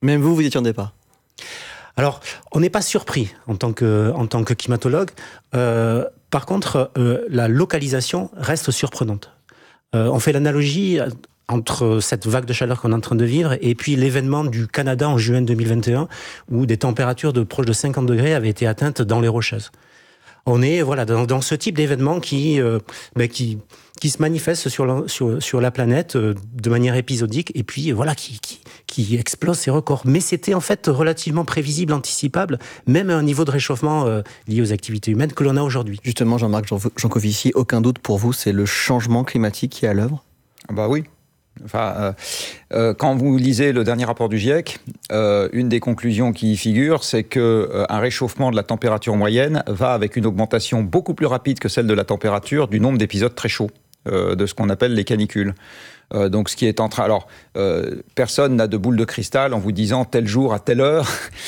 Même vous y attendez pas? Alors, on n'est pas surpris en tant que climatologue. Par contre, la localisation reste surprenante. On fait l'analogie entre cette vague de chaleur qu'on est en train de vivre et puis l'événement du Canada en juin 2021 où des températures de proche de 50 degrés avaient été atteintes dans les Rocheuses. On est dans ce type d'événement qui se manifeste sur la planète de manière épisodique et puis qui explose ses records. Mais c'était en fait relativement prévisible, anticipable, même à un niveau de réchauffement lié aux activités humaines que l'on a aujourd'hui. Justement, Jean-Marc Jancovici, aucun doute pour vous, c'est le changement climatique qui est à l'œuvre? Bah oui. Enfin, quand vous lisez le dernier rapport du GIEC, une des conclusions qui y figure, c'est qu'un réchauffement de la température moyenne va avec une augmentation beaucoup plus rapide que celle de la température du nombre d'épisodes très chauds, de ce qu'on appelle les canicules. Donc, ce qui est en train... Alors, personne n'a de boule de cristal en vous disant tel jour à telle heure,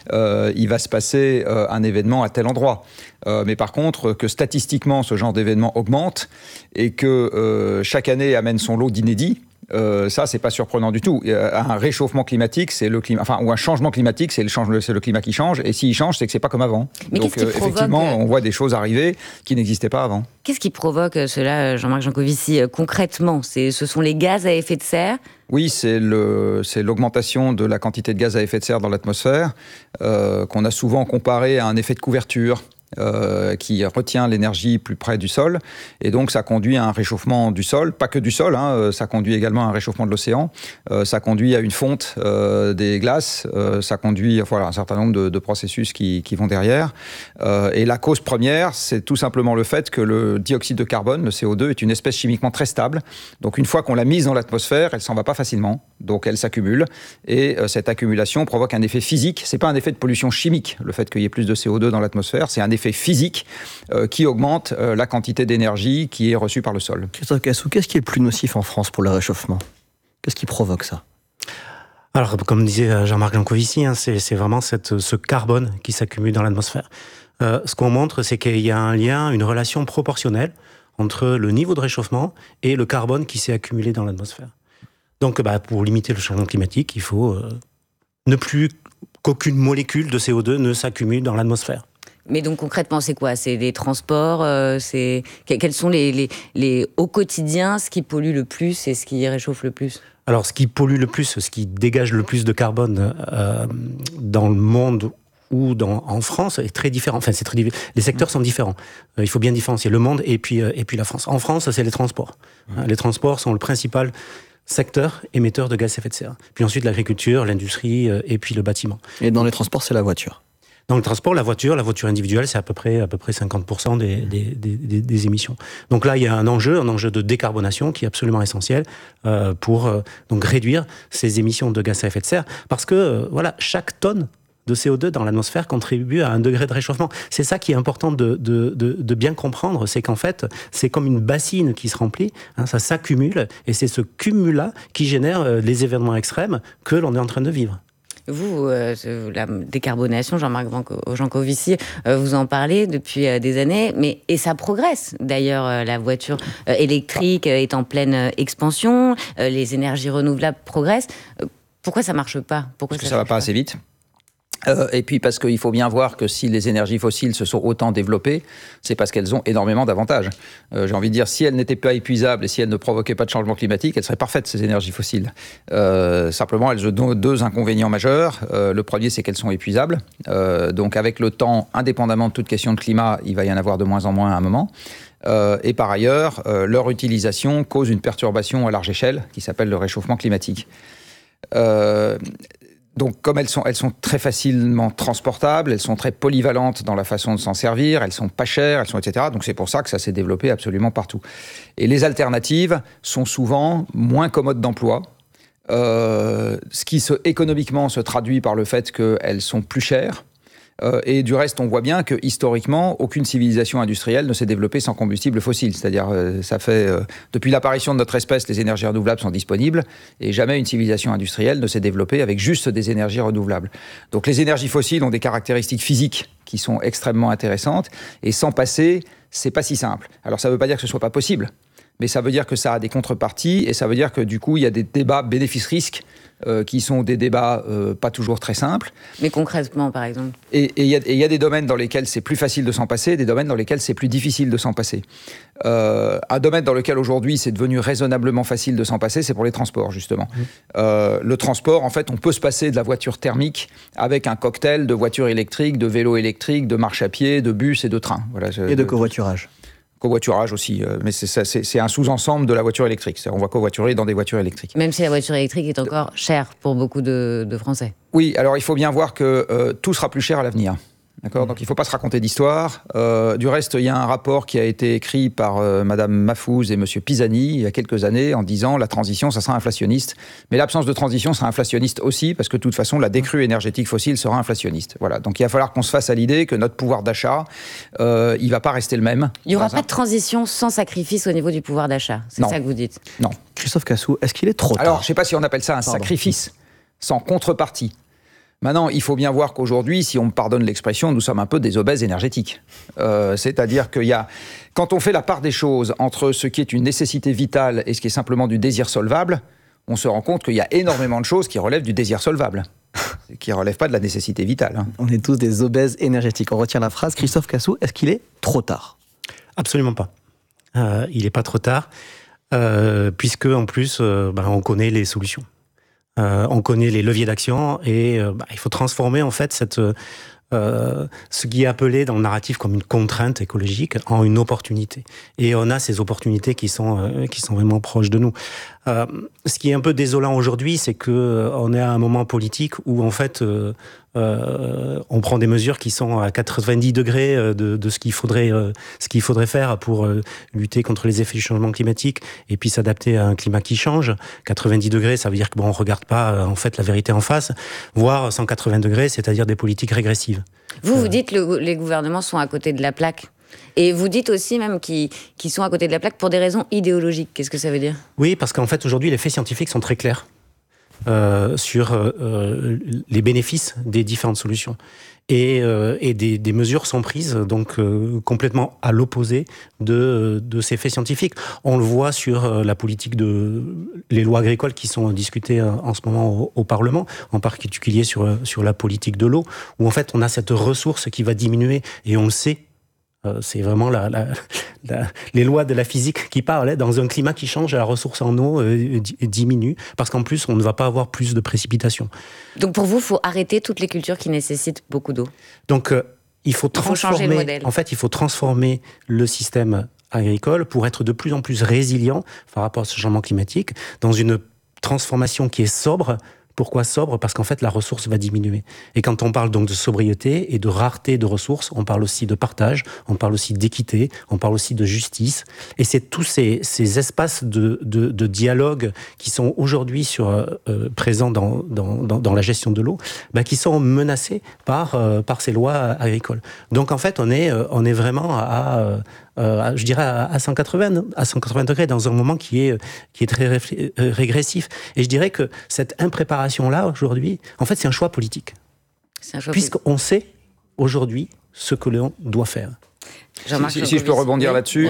il va se passer un événement à tel endroit. Mais par contre, que statistiquement, ce genre d'événement augmente et que chaque année amène son lot d'inédits, ça, c'est pas surprenant du tout. Un réchauffement climatique, c'est le climat, ou un changement climatique, c'est le climat qui change. Et s'il change, c'est que c'est pas comme avant. Mais donc, effectivement, on voit des choses arriver qui n'existaient pas avant. Qu'est-ce qui provoque cela, Jean-Marc Jancovici, concrètement? Ce sont les gaz à effet de serre? Oui, c'est l'augmentation de la quantité de gaz à effet de serre dans l'atmosphère, qu'on a souvent comparé à un effet de couverture. Qui retient l'énergie plus près du sol, et donc ça conduit à un réchauffement du sol, pas que du sol, ça conduit également à un réchauffement de l'océan, ça conduit à une fonte des glaces, ça conduit à un certain nombre de processus qui vont derrière, et la cause première, c'est tout simplement le fait que le dioxyde de carbone, le CO2, est une espèce chimiquement très stable, donc une fois qu'on l'a mise dans l'atmosphère, elle s'en va pas facilement, donc elle s'accumule, et cette accumulation provoque un effet physique, c'est pas un effet de pollution chimique, le fait qu'il y ait plus de CO2 dans l'atmosphère, c'est un effet physique qui augmente la quantité d'énergie qui est reçue par le sol. Christophe Cassou, qu'est-ce qui est le plus nocif en France pour le réchauffement? Qu'est-ce qui provoque ça? Alors, comme disait Jean-Marc Jancovici, c'est vraiment ce carbone qui s'accumule dans l'atmosphère. Ce qu'on montre, c'est qu'il y a un lien, une relation proportionnelle entre le niveau de réchauffement et le carbone qui s'est accumulé dans l'atmosphère. Donc, pour limiter le changement climatique, il faut ne plus qu'aucune molécule de CO2 ne s'accumule dans l'atmosphère. Mais donc concrètement, c'est quoi? C'est des transports, quels sont au quotidien ce qui pollue le plus et ce qui réchauffe le plus? Alors, ce qui pollue le plus, ce qui dégage le plus de carbone dans le monde ou en France est très différent. Enfin, c'est très différent. Les secteurs sont différents. Il faut bien différencier le monde et puis la France. En France, c'est les transports. Les transports sont le principal secteur émetteur de gaz à effet de serre. Puis ensuite, l'agriculture, l'industrie et puis le bâtiment. Et dans les transports, c'est la voiture? Dans le transport, la voiture individuelle, c'est à peu près 50% des émissions. Donc là, il y a un enjeu de décarbonation qui est absolument essentiel pour donc réduire ces émissions de gaz à effet de serre. Parce que chaque tonne de CO2 dans l'atmosphère contribue à 1 degré de réchauffement. C'est ça qui est important de bien comprendre, c'est qu'en fait, c'est comme une bassine qui se remplit, ça s'accumule, et c'est ce cumul-là qui génère les événements extrêmes que l'on est en train de vivre. Vous, la décarbonation, Jean-Marc Jancovici, vous en parlez depuis des années, et ça progresse. D'ailleurs, la voiture électrique est en pleine expansion, les énergies renouvelables progressent. Pourquoi ça ne marche pas? Parce que ça ne va pas assez vite. Et puis parce qu'il faut bien voir que si les énergies fossiles se sont autant développées, c'est parce qu'elles ont énormément d'avantages. J'ai envie de dire, si elles n'étaient pas épuisables et si elles ne provoquaient pas de changement climatique, elles seraient parfaites, ces énergies fossiles. Simplement, elles ont 2 inconvénients majeurs. Le premier, c'est qu'elles sont épuisables. Donc avec le temps, indépendamment de toute question de climat, il va y en avoir de moins en moins à un moment. Et par ailleurs, leur utilisation cause une perturbation à large échelle qui s'appelle le réchauffement climatique. Donc, comme elles sont très facilement transportables, elles sont très polyvalentes dans la façon de s'en servir, elles sont pas chères, etc. Donc, c'est pour ça que ça s'est développé absolument partout. Et les alternatives sont souvent moins commodes d'emploi, ce qui économiquement se traduit par le fait qu'elles sont plus chères. Et du reste, on voit bien que historiquement, aucune civilisation industrielle ne s'est développée sans combustible fossile. C'est-à-dire, depuis l'apparition de notre espèce, les énergies renouvelables sont disponibles, et jamais une civilisation industrielle ne s'est développée avec juste des énergies renouvelables. Donc les énergies fossiles ont des caractéristiques physiques qui sont extrêmement intéressantes, et s'en passer, c'est pas si simple. Alors ça ne veut pas dire que ce soit pas possible, mais ça veut dire que ça a des contreparties, et ça veut dire que du coup, il y a des débats bénéfices-risques qui sont des débats pas toujours très simples. Mais concrètement, par exemple. Et il y a des domaines dans lesquels c'est plus facile de s'en passer, et des domaines dans lesquels c'est plus difficile de s'en passer. Un domaine dans lequel aujourd'hui c'est devenu raisonnablement facile de s'en passer, c'est pour les transports, justement. Le transport, en fait, on peut se passer de la voiture thermique avec un cocktail de voitures électriques, de vélos électriques, de marche à pied, de bus et de trains. Voilà, et de covoiturage. Covoiturage aussi, mais c'est un sous-ensemble de la voiture électrique. On va covoiturer dans des voitures électriques. Même si la voiture électrique est encore chère pour beaucoup de Français. Oui, alors il faut bien voir que tout sera plus cher à l'avenir. D'accord ? Donc il ne faut pas se raconter d'histoire. Du reste, il y a un rapport qui a été écrit par Madame Mahfouz et Monsieur Pisani il y a quelques années en disant la transition, ça sera inflationniste. Mais l'absence de transition sera inflationniste aussi parce que de toute façon, la décrue énergétique fossile sera inflationniste. Voilà. Donc il va falloir qu'on se fasse à l'idée que notre pouvoir d'achat, il ne va pas rester le même. Il n'y aura pas de transition sans sacrifice au niveau du pouvoir d'achat. C'est ça que vous dites ? Non. Christophe Cassou, est-ce qu'il est trop tard ? Alors, je ne sais pas si on appelle ça un sacrifice sans contrepartie. Maintenant, il faut bien voir qu'aujourd'hui, si on me pardonne l'expression, nous sommes un peu des obèses énergétiques. C'est-à-dire quand on fait la part des choses entre ce qui est une nécessité vitale et ce qui est simplement du désir solvable, on se rend compte qu'il y a énormément de choses qui relèvent du désir solvable, qui ne relèvent pas de la nécessité vitale. On est tous des obèses énergétiques. On retient la phrase. Christophe Cassou, est-ce qu'il est trop tard ? Absolument pas. Il n'est pas trop tard, puisque en plus, on connaît les solutions. On connaît les leviers d'action et il faut transformer en fait ce qui est appelé dans le narratif comme une contrainte écologique en une opportunité. Et on a ces opportunités qui sont vraiment proches de nous. Ce qui est un peu désolant aujourd'hui, c'est que on est à un moment politique où en fait on prend des mesures qui sont à 90 degrés de ce qu'il faudrait faire pour lutter contre les effets du changement climatique et puis s'adapter à un climat qui change. 90 degrés, ça veut dire que on regarde pas en fait la vérité en face, voire 180 degrés, c'est-à-dire des politiques régressives. Vous dites que les gouvernements sont à côté de la plaque. Et vous dites aussi même qu'ils sont à côté de la plaque pour des raisons idéologiques. Qu'est-ce que ça veut dire ? Oui, parce qu'en fait, aujourd'hui, les faits scientifiques sont très clairs sur les bénéfices des différentes solutions. Et des mesures sont prises donc complètement à l'opposé de ces faits scientifiques. On le voit sur la politique les lois agricoles qui sont discutées en ce moment au Parlement, en particulier sur la politique de l'eau, où en fait on a cette ressource qui va diminuer et on le sait. C'est vraiment les lois de la physique qui parlent. Dans un climat qui change, la ressource en eau diminue, parce qu'en plus, on ne va pas avoir plus de précipitations. Donc pour vous, il faut arrêter toutes les cultures qui nécessitent beaucoup d'eau. Donc il faut changer le modèle. En fait, il faut transformer le système agricole pour être de plus en plus résilient par rapport à ce changement climatique, dans une transformation qui est sobre. Pourquoi sobre ? Parce qu'en fait, la ressource va diminuer. Et quand on parle donc de sobriété et de rareté de ressources, on parle aussi de partage, on parle aussi d'équité, on parle aussi de justice. Et c'est tous ces espaces de dialogue qui sont aujourd'hui présents dans la gestion de l'eau, qui sont menacés par ces lois agricoles. Donc en fait, on est vraiment je dirais à 180 degrés dans un moment qui est très régressif. Et je dirais que cette impréparation-là, aujourd'hui, en fait, c'est un choix politique. Puisqu'on sait, aujourd'hui, ce que l'on doit faire. Si je peux rebondir là-dessus,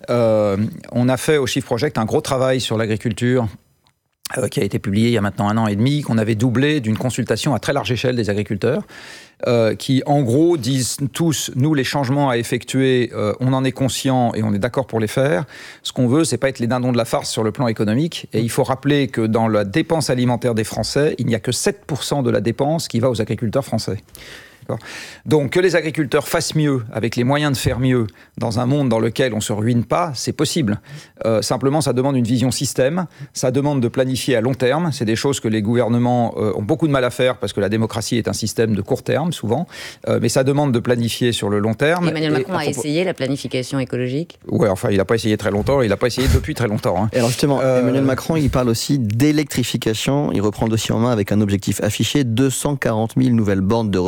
on a fait au Shift Project un gros travail sur l'agriculture qui a été publié il y a maintenant 1 an et demi, qu'on avait doublé d'une consultation à très large échelle des agriculteurs, qui en gros disent tous, nous les changements à effectuer, on en est conscient et on est d'accord pour les faire. Ce qu'on veut, c'est pas être les dindons de la farce sur le plan économique. Et il faut rappeler que dans la dépense alimentaire des Français, il n'y a que 7% de la dépense qui va aux agriculteurs français. Donc que les agriculteurs fassent mieux, avec les moyens de faire mieux, dans un monde dans lequel on ne se ruine pas, c'est possible. Simplement, ça demande une vision système, ça demande de planifier à long terme. C'est des choses que les gouvernements ont beaucoup de mal à faire, parce que la démocratie est un système de court terme, souvent. Mais ça demande de planifier sur le long terme. Emmanuel Macron a essayé la planification écologique. Oui, enfin, il n'a pas essayé très longtemps, il n'a pas essayé depuis très longtemps. Et alors justement, Emmanuel Macron, il parle aussi d'électrification. Il reprend le dossier en main avec un objectif affiché, 240 000 nouvelles bornes de recharge publique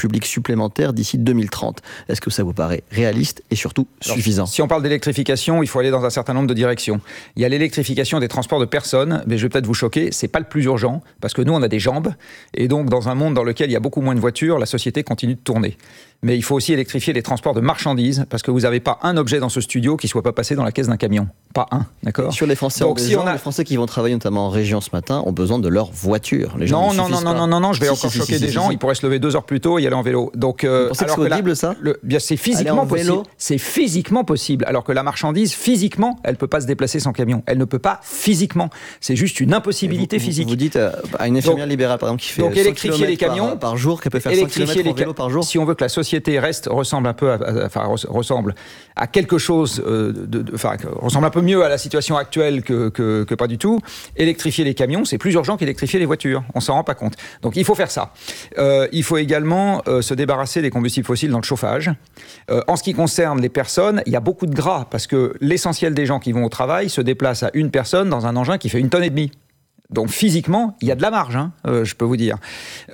publics supplémentaires d'ici 2030. Est-ce que ça vous paraît réaliste et surtout suffisant ? Si on parle d'électrification, il faut aller dans un certain nombre de directions. Il y a l'électrification des transports de personnes, mais je vais peut-être vous choquer, c'est pas le plus urgent, parce que nous, on a des jambes, et donc dans un monde dans lequel il y a beaucoup moins de voitures, la société continue de tourner. Mais il faut aussi électrifier les transports de marchandises, parce que vous n'avez pas un objet dans ce studio qui ne soit pas passé dans la caisse d'un camion. Pas un, d'accord ? Sur les Français les Français qui vont travailler notamment en région ce matin ont besoin de leur voiture. Les gens non, je vais encore choquer des gens, ils pourraient se lever 2 heures plus tôt et y aller en vélo. Donc, vous pensez que c'est audible, ça ? Bien, c'est physiquement possible. C'est physiquement possible, alors que la marchandise, physiquement, elle ne peut pas se déplacer sans camion. Elle ne peut pas physiquement. C'est juste une impossibilité physique. Vous dites à une infirmière libérale, par exemple, qui fait donc, 100 électrifier les km camions par jour, qui peut faire 100 km en vélo par jour. Si on veut que la société ressemble un peu ressemble à quelque chose, ressemble un peu mieux à la situation actuelle que pas du tout, électrifier les camions, c'est plus urgent qu'électrifier les voitures. On s'en rend pas compte. Donc il faut faire ça. Il faut également se débarrasser des combustibles fossiles dans le chauffage. En ce qui concerne les personnes, il y a beaucoup de gras, parce que l'essentiel des gens qui vont au travail se déplacent à une personne dans un engin qui fait 1,5 tonnes. Donc physiquement, il y a de la marge, je peux vous dire.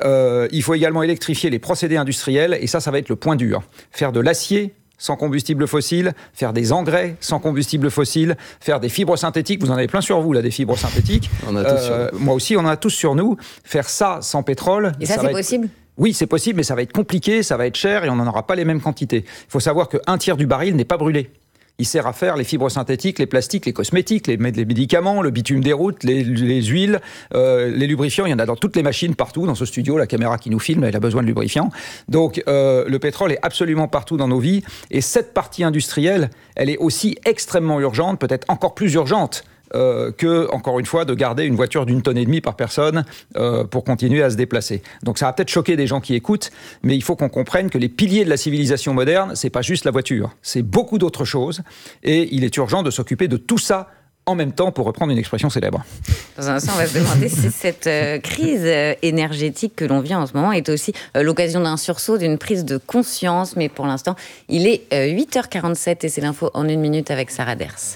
Il faut également électrifier les procédés industriels, et ça va être le point dur. Faire de l'acier sans combustible fossile, faire des engrais sans combustible fossile, faire des fibres synthétiques. Vous en avez plein sur vous, là, des fibres synthétiques. On a tous sur nous. Moi aussi, on en a tous sur nous. Faire ça sans pétrole... Et ça c'est possible ? Oui, c'est possible, mais ça va être compliqué, ça va être cher, et on n'en aura pas les mêmes quantités. Il faut savoir qu'un tiers du baril n'est pas brûlé. Il sert à faire les fibres synthétiques, les plastiques, les cosmétiques, les médicaments, le bitume des routes, les huiles, les lubrifiants. Il y en a dans toutes les machines, partout. Dans ce studio, la caméra qui nous filme, elle a besoin de lubrifiants. Donc, le pétrole est absolument partout dans nos vies. Et cette partie industrielle, elle est aussi extrêmement urgente, peut-être encore plus urgente que, encore une fois, de garder une voiture d'1,5 tonnes par personne pour continuer à se déplacer. Donc ça va peut-être choquer des gens qui écoutent, mais il faut qu'on comprenne que les piliers de la civilisation moderne, c'est pas juste la voiture, c'est beaucoup d'autres choses, et il est urgent de s'occuper de tout ça en même temps, pour reprendre une expression célèbre. Dans un instant, on va se demander si cette crise énergétique que l'on vit en ce moment est aussi l'occasion d'un sursaut, d'une prise de conscience. Mais pour l'instant, il est 8h47 et c'est l'info en 1 minute avec Sarah Ders.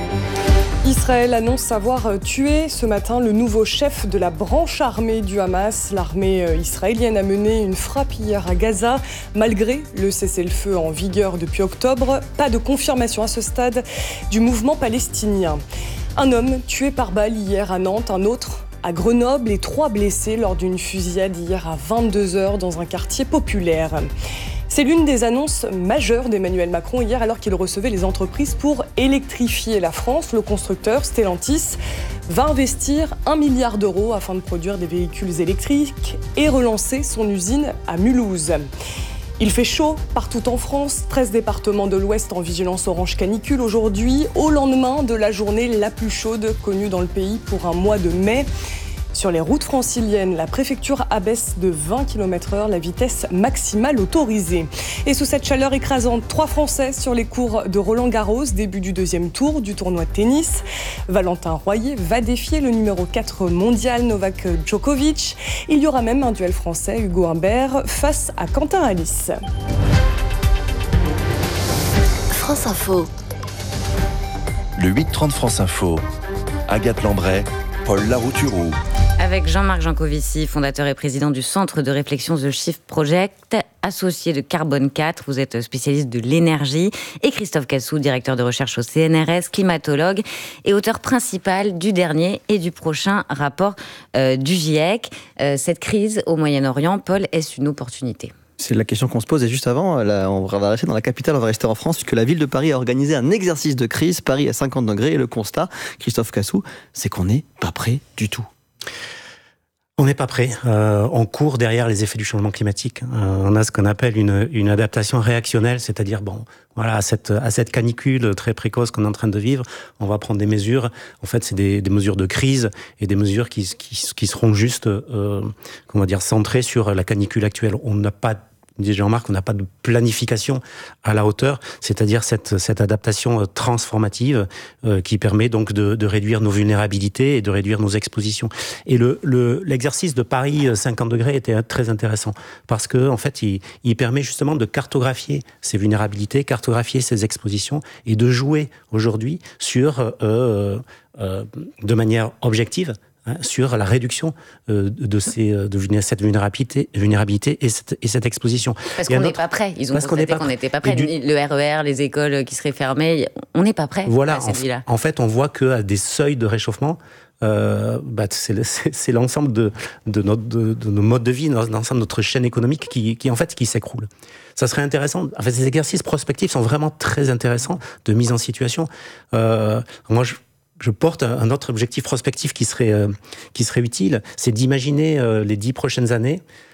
Israël annonce avoir tué ce matin le nouveau chef de la branche armée du Hamas. L'armée israélienne a mené une frappe hier à Gaza. Malgré le cessez-le-feu en vigueur depuis octobre, pas de confirmation à ce stade du mouvement palestinien. Un homme tué par balle hier à Nantes, un autre à Grenoble et 3 blessés lors d'une fusillade hier à 22h dans un quartier populaire. C'est l'une des annonces majeures d'Emmanuel Macron hier alors qu'il recevait les entreprises pour électrifier la France. Le constructeur Stellantis va investir 1 milliard d'euros afin de produire des véhicules électriques et relancer son usine à Mulhouse. Il fait chaud partout en France, 13 départements de l'Ouest en vigilance orange canicule aujourd'hui, au lendemain de la journée la plus chaude connue dans le pays pour un mois de mai. Sur les routes franciliennes, la préfecture abaisse de 20 km/h la vitesse maximale autorisée. Et sous cette chaleur écrasante, 3 Français sur les cours de Roland-Garros, début du 2e tour du tournoi de tennis. Valentin Royer va défier le numéro 4 mondial Novak Djokovic. Il y aura même un duel français, Hugo Humbert, face à Quentin Halys. France Info. Le 8h30 France Info. Agathe Lambray, Paul Larouturou. Avec Jean-Marc Jancovici, fondateur et président du Centre de réflexion The Shift Project, associé de Carbone 4, vous êtes spécialiste de l'énergie, et Christophe Cassou, directeur de recherche au CNRS, climatologue et auteur principal du dernier et du prochain rapport du GIEC. Cette crise au Moyen-Orient, Paul, est-ce une opportunité ? C'est la question qu'on se pose. Et juste avant, là, on va rester dans la capitale, on va rester en France, puisque la ville de Paris a organisé un exercice de crise. Paris à 50 degrés. Et le constat, Christophe Cassou, c'est qu'on n'est pas prêt du tout. On n'est pas prêt. On court derrière les effets du changement climatique. On a ce qu'on appelle une adaptation réactionnelle, c'est-à-dire à cette canicule très précoce qu'on est en train de vivre, on va prendre des mesures. En fait, c'est des mesures de crise et des mesures qui seront juste, centrées sur la canicule actuelle. On n'a pas, dit Jean-Marc, on n'a pas de planification à la hauteur, c'est-à-dire cette adaptation transformative qui permet donc de réduire nos vulnérabilités et de réduire nos expositions. Et l'exercice de Paris 50 degrés était très intéressant parce que en fait, il permet justement de cartographier ces vulnérabilités, cartographier ces expositions et de jouer aujourd'hui sur de manière objective sur la réduction de cette vulnérabilité et cette exposition. Parce qu'on n'est pas prêt. Ils ont constaté qu'on n'était pas prêt. Le RER, les écoles qui seraient fermées, on n'est pas prêt à cette vie-là. En fait, on voit qu'à des seuils de réchauffement, c'est l'ensemble de nos modes de vie, l'ensemble de notre chaîne économique qui s'écroule. Ça serait intéressant. En fait, ces exercices prospectifs sont vraiment très intéressants de mise en situation. Moi, je porte un autre objectif prospectif qui serait utile, c'est d'imaginer les 10 prochaines années